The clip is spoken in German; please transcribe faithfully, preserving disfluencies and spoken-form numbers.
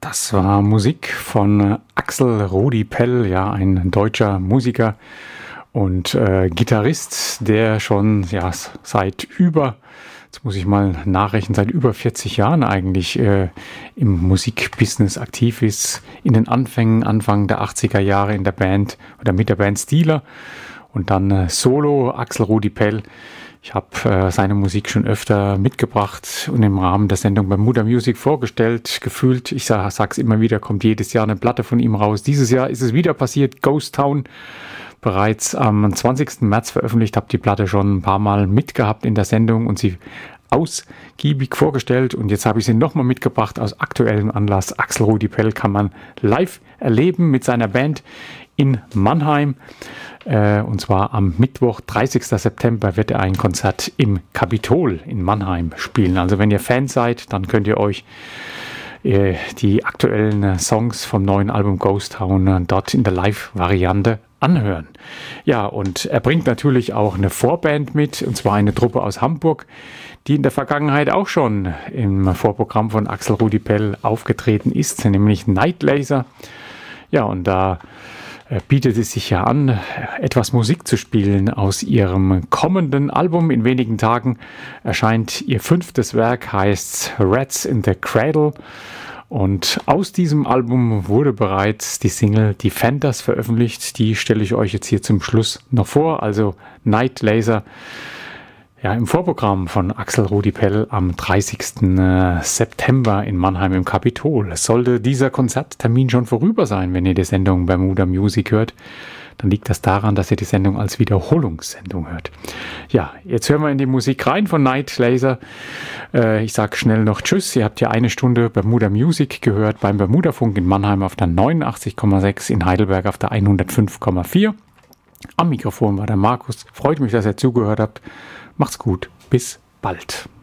Das war Musik von Axel Rudi Pell, ja, ein deutscher Musiker und äh, Gitarrist, der schon ja, seit über, jetzt muss ich mal nachrechnen, seit über vierzig Jahren eigentlich äh, im Musikbusiness aktiv ist. In den Anfängen, Anfang der achtziger Jahre in der Band oder mit der Band Steeler und dann äh, Solo Axel Rudi Pell. Ich habe äh, seine Musik schon öfter mitgebracht und im Rahmen der Sendung Bermuda Music vorgestellt. Gefühlt, ich sage es immer wieder, kommt jedes Jahr eine Platte von ihm raus. Dieses Jahr ist es wieder passiert, Ghost Town. Bereits am zwanzigsten März veröffentlicht, habe die Platte schon ein paar Mal mitgehabt in der Sendung und sie ausgiebig vorgestellt. Und jetzt habe ich sie nochmal mitgebracht aus aktuellem Anlass. Axel Rudi Pell kann man live erleben mit seiner Band in Mannheim. Äh, und zwar am Mittwoch, dreißigsten September, wird er ein Konzert im Kapitol in Mannheim spielen. Also wenn ihr Fans seid, dann könnt ihr euch äh, die aktuellen Songs vom neuen Album Ghost Town äh, dort in der Live-Variante anhören. Ja, und er bringt natürlich auch eine Vorband mit, und zwar eine Truppe aus Hamburg, die in der Vergangenheit auch schon im Vorprogramm von Axel Rudi Pell aufgetreten ist, nämlich Night Laser. Ja, und da bietet es sich ja an, etwas Musik zu spielen aus ihrem kommenden Album. In wenigen Tagen erscheint ihr fünftes Werk, heißt Rats in the Cradle. Und aus diesem Album wurde bereits die Single Defenders veröffentlicht. Die stelle ich euch jetzt hier zum Schluss noch vor. Also Night Laser, ja, im Vorprogramm von Axel Rudi Pell am dreißigsten September in Mannheim im Kapitol. Sollte dieser Konzerttermin schon vorüber sein, wenn ihr die Sendung Bermuda Music hört, dann liegt das daran, dass ihr die Sendung als Wiederholungssendung hört. Ja, jetzt hören wir in die Musik rein von Night Laser. Äh, ich sage schnell noch Tschüss. Ihr habt ja eine Stunde Bermuda Music gehört beim Bermuda-Funk in Mannheim auf der neunundachtzig Komma sechs, in Heidelberg auf der hundertfünf Komma vier. Am Mikrofon war der Markus. Freut mich, dass ihr zugehört habt. Macht's gut. Bis bald.